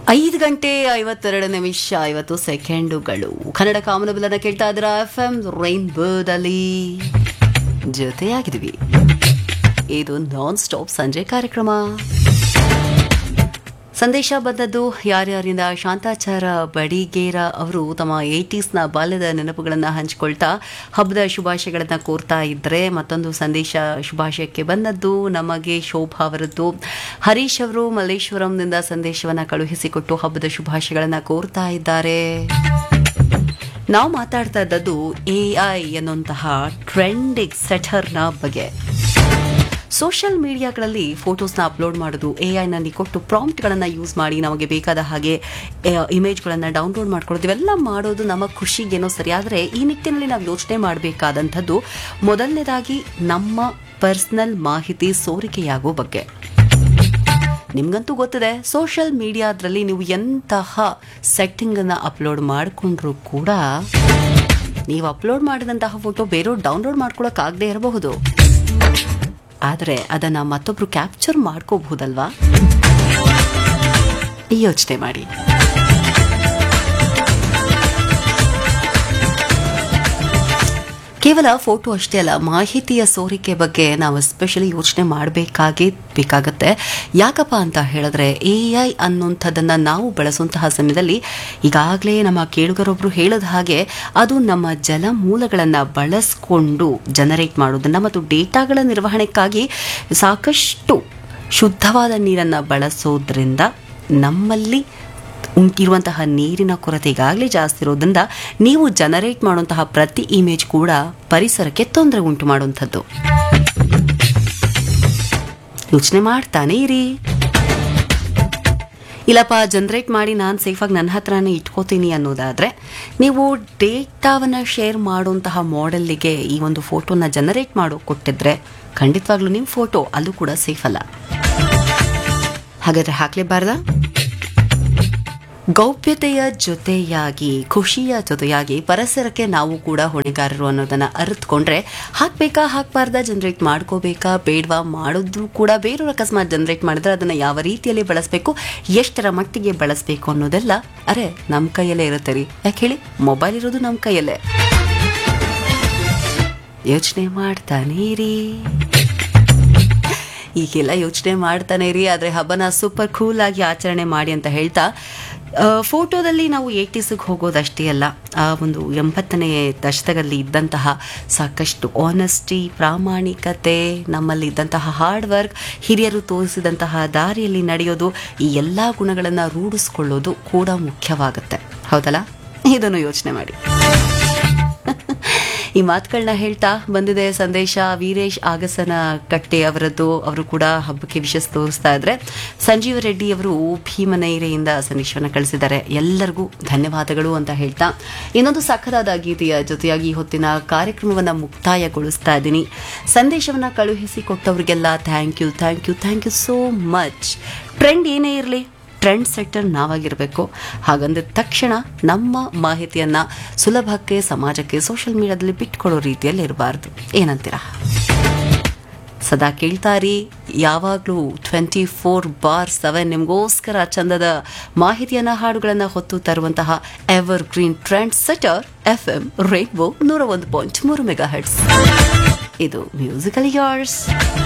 5:52 ಕನ್ನಡ ಕಾಮನಬಿಲ್ಲನ್ನ ಕೇಳ್ತಾ ಇದ್ರ FM ರೈನ್ಬೋದಲ್ಲಿ ಜೊತೆಯಾಗಿದ್ವಿ. ಇದು ನಾನ್ ಸ್ಟಾಪ್ ಸಂಜೆ ಕಾರ್ಯಕ್ರಮ. ಸಂದೇಶ ಬಂದದ್ದು ಯಾರ್ಯಾರಿಂದ? ಶಾಂತಾಚಾರ ಬಡಿಗೇರ ಅವರು ತಮ್ಮ 80ಸ್ನ ಬಾಲ್ಯದ ನೆನಪುಗಳನ್ನು ಹಂಚಿಕೊಳ್ತಾ ಹಬ್ಬದ ಶುಭಾಶಯಗಳನ್ನು ಕೋರ್ತಾ ಇದ್ರೆ, ಮತ್ತೊಂದು ಸಂದೇಶ ಶುಭಾಶಯಕ್ಕೆ ಬಂದದ್ದು ನಮಗೆ ಶೋಭಾ ಅವರದ್ದು. ಹರೀಶ್ ಅವರು ಮಲ್ಲೇಶ್ವರಂನಿಂದ ಸಂದೇಶವನ್ನು ಕಳುಹಿಸಿಕೊಟ್ಟು ಹಬ್ಬದ ಶುಭಾಶಯಗಳನ್ನು ಕೋರ್ತಾ ಇದ್ದಾರೆ. ನಾವು ಮಾತಾಡ್ತಾ ಇದ್ದದ್ದು AI ಎನ್ನುವಂತಹ ಟ್ರೆಂಡಿಂಗ್ ಸೆಟರ್ನ ಬಗ್ಗೆ. ಸೋಷಿಯಲ್ ಮೀಡಿಯಾಗಳಲ್ಲಿ ಫೋಟೋಸ್ನ ಅಪ್ಲೋಡ್ ಮಾಡೋದು, AI ಕೊಟ್ಟು ಪ್ರಾಂಪ್ಟ್ಗಳನ್ನು ಯೂಸ್ ಮಾಡಿ ನಮಗೆ ಬೇಕಾದ ಹಾಗೆ ಇಮೇಜ್ಗಳನ್ನು ಡೌನ್ಲೋಡ್ ಮಾಡ್ಕೊಳ್ಳೋದು, ಇವೆಲ್ಲ ಮಾಡೋದು ನಮ್ಮ ಖುಷಿಗೇನೋ ಸರಿಯಾದರೆ ಈ ನಿಟ್ಟಿನಲ್ಲಿ ನಾವು ಯೋಚನೆ ಮಾಡಬೇಕಾದಂಥದ್ದು ಮೊದಲನೇದಾಗಿ ನಮ್ಮ ಪರ್ಸನಲ್ ಮಾಹಿತಿ ಸೋರಿಕೆಯಾಗೋ ಬಗ್ಗೆ. ನಿಮ್ಗಂತೂ ಗೊತ್ತಿದೆ, ಸೋಷಿಯಲ್ ಮೀಡಿಯಾದ್ರಲ್ಲಿ ನೀವು ಎಂತಹ ಸೆಟ್ಟಿಂಗನ್ನು ಅಪ್ಲೋಡ್ ಮಾಡಿಕೊಂಡ್ರೂ ಕೂಡ ನೀವು ಅಪ್ಲೋಡ್ ಮಾಡಿದಂತಹ ಫೋಟೋ ಬೇರೆಯವ್ರು ಡೌನ್ಲೋಡ್ ಮಾಡ್ಕೊಳ್ಳೋಕ್ಕಾಗದೇ ಇರಬಹುದು, ಆದರೆ ಅದನ್ನು ಮತ್ತೊಬ್ರು ಕ್ಯಾಪ್ಚರ್ ಮಾಡ್ಕೋಬಹುದಲ್ವಾ? ಯೋಚನೆ ಮಾಡಿ. ಕೇವಲ ಫೋಟೋ ಅಷ್ಟೇ ಅಲ್ಲ, ಮಾಹಿತಿಯ ಸೋರಿಕೆ ಬಗ್ಗೆ ನಾವು ಎಸ್ಪೆಷಲಿ ಯೋಚನೆ ಬೇಕಾಗತ್ತೆ. ಯಾಕಪ್ಪ ಅಂತ ಹೇಳಿದ್ರೆ, AI ಅನ್ನುವಂಥದ್ದನ್ನು ನಾವು ಬಳಸುವಂತಹ ಸಮಯದಲ್ಲಿ ಈಗಾಗಲೇ ನಮ್ಮ ಕೇಳುಗರೊಬ್ಬರು ಹೇಳಿದ ಹಾಗೆ ಅದು ನಮ್ಮ ಜಲಮೂಲಗಳನ್ನು ಬಳಸ್ಕೊಂಡು ಜನರೇಟ್ ಮಾಡೋದನ್ನು ಮತ್ತು ಡೇಟಾಗಳ ನಿರ್ವಹಣೆಗಾಗಿ ಸಾಕಷ್ಟು ಶುದ್ಧವಾದ ನೀರನ್ನು ಬಳಸೋದ್ರಿಂದ ನಮ್ಮಲ್ಲಿ ಇರುವಂತಹ ನೀರಿನ ಕೊರತೆ ಈಗಾಗಲೇ ಜಾಸ್ತಿ ಇರೋದ್ರಿಂದ ನೀವು ಜನರೇಟ್ ಮಾಡುವಂತಹ ಪ್ರತಿ ಇಮೇಜ್ ಕೂಡ ಪರಿಸರಕ್ಕೆ ತೊಂದರೆ ಉಂಟು ಮಾಡುವಂಥದ್ದು. ಯೋಚನೆ ಮಾಡ್ತಾನೆ ಇರಿ. ಇಲ್ಲಪ್ಪ, ಜನರೇಟ್ ಮಾಡಿ ನಾನು ಸೇಫಾಗಿ ನನ್ನ ಹತ್ರನೇ ಇಟ್ಕೋತೀನಿ ಅನ್ನೋದಾದರೆ, ನೀವು ಡೇಟಾವನ್ನು ಶೇರ್ ಮಾಡುವಂತಹ ಮಾಡೆಲ್ಲಿಗೆ ಈ ಒಂದು ಫೋಟೋನ ಜನರೇಟ್ ಮಾಡೋ ಕೊಟ್ಟಿದ್ರೆ ಖಂಡಿತವಾಗ್ಲೂ ನಿಮ್ಮ ಫೋಟೋ ಅಲ್ಲೂ ಕೂಡ ಸೇಫ್ ಅಲ್ಲ. ಹಾಗಾದರೆ ಹಾಕ್ಲೇಬಾರ್ದಾ? ಗೌಪ್ಯತೆಯ ಜೊತೆಯಾಗಿ, ಖುಷಿಯ ಜೊತೆಯಾಗಿ ಪರಿಸರಕ್ಕೆ ನಾವು ಕೂಡ ಹೊಣೆಗಾರರು ಅನ್ನೋದನ್ನು ಅರಿತುಕೊಂಡ್ರೆ ಹಾಕಬಾರ್ದಾ, ಜನರೇಟ್ ಮಾಡ್ಕೋಬೇಕಾ ಬೇಡವಾ, ಮಾಡಿದ್ರು ಕೂಡ ಬೇರೆಯವ್ರ ಅಕಸ್ಮಾತ್ ಜನರೇಟ್ ಮಾಡಿದ್ರೆ ಅದನ್ನು ಯಾವ ರೀತಿಯಲ್ಲಿ ಬಳಸಬೇಕು, ಎಷ್ಟರ ಮಟ್ಟಿಗೆ ಬಳಸಬೇಕು ಅನ್ನೋದೆಲ್ಲ ನಮ್ಮ ಕೈಯಲ್ಲೇ ಇರುತ್ತೆ ರೀ. ಯಾಕೆ ಹೇಳಿ, ಮೊಬೈಲ್ ಇರೋದು ನಮ್ಮ ಕೈಯಲ್ಲೇ. ಯೋಚನೆ ಮಾಡ್ತಾನೆ ರೀ. ಈಗೆಲ್ಲ ಯೋಚನೆ ಮಾಡ್ತಾನೆ ಇರಿ. ಆದರೆ ಹಬ್ಬನ ಸೂಪರ್ ಕೂಲ್ ಆಗಿ ಆಚರಣೆ ಮಾಡಿ ಅಂತ ಹೇಳ್ತಾ, ಫೋಟೋದಲ್ಲಿ ನಾವು 80ಸ್ಗೆ ಹೋಗೋದಷ್ಟೇ ಅಲ್ಲ, ಆ ಒಂದು 80ನೇ ದಶಕದಲ್ಲಿ ಇದ್ದಂತಹ ಸಾಕಷ್ಟು ಆನೆಸ್ಟಿ, ಪ್ರಾಮಾಣಿಕತೆ, ನಮ್ಮಲ್ಲಿ ಇದ್ದಂತಹ ಹಾರ್ಡ್ ವರ್ಕ್, ಹಿರಿಯರು ತೋರಿಸಿದಂತಹ ದಾರಿಯಲ್ಲಿ ನಡೆಯೋದು, ಈ ಎಲ್ಲ ಗುಣಗಳನ್ನು ರೂಢಿಸ್ಕೊಳ್ಳೋದು ಕೂಡ ಮುಖ್ಯವಾಗುತ್ತೆ. ಹೌದಲ್ಲ? ಇದನ್ನು ಯೋಚನೆ ಮಾಡಿ. ಈ ಮಾತುಗಳನ್ನ ಹೇಳ್ತಾ ಬಂದಿದೆ ಸಂದೇಶ ವೀರೇಶ್ ಆಗಸನ ಕಟ್ಟೆ ಅವರದ್ದು. ಅವರು ಕೂಡ ಹಬ್ಬಕ್ಕೆ ವಿಶೇಷ ತೋರಿಸ್ತಾ ಇದ್ರೆ, ಸಂಜೀವ ರೆಡ್ಡಿ ಅವರು ಭೀಮನೈರೆಯಿಂದ ಸಂದೇಶವನ್ನು ಕಳಿಸಿದ್ದಾರೆ. ಎಲ್ಲರಿಗೂ ಧನ್ಯವಾದಗಳು ಅಂತ ಹೇಳ್ತಾ, ಇನ್ನೊಂದು ಸಖರಾದ ಗೀತೆಯ ಜೊತೆಯಾಗಿ ಹೊತ್ತಿನ ಕಾರ್ಯಕ್ರಮವನ್ನು ಮುಕ್ತಾಯಗೊಳಿಸ್ತಾ ಇದ್ದೀನಿ. ಸಂದೇಶವನ್ನು ಕಳುಹಿಸಿ ಕೊಟ್ಟವರಿಗೆಲ್ಲ thank you so much. Trend ಏನೇ ಇರಲಿ, ಟ್ರೆಂಡ್ ಸೆಟ್ಟರ್ ನಾವಾಗಿರಬೇಕು. ಹಾಗಂದ ತಕ್ಷಣ ನಮ್ಮ ಮಾಹಿತಿಯನ್ನು ಸುಲಭಕ್ಕೆ ಸಮಾಜಕ್ಕೆ ಸೋಷಿಯಲ್ ಮೀಡಿಯಾದಲ್ಲಿ ಬಿಟ್ಕೊಡೋ ರೀತಿಯಲ್ಲಿ ಇರಬಾರ್ದು. ಏನಂತೀರಾ? ಸದಾ ಕೇಳ್ತಾರಿ, ಯಾವಾಗಲೂ 24/7 ನಿಮಗೋಸ್ಕರ ಚಂದದ ಮಾಹಿತಿಯನ್ನು, ಹಾಡುಗಳನ್ನು ಹೊತ್ತು ತರುವಂತಹ ever green trend setter FM rainbow 101.3 megahertz. ಇದು ಮ್ಯೂಸಿಕಲ್ ಯಾರ್ಸ್.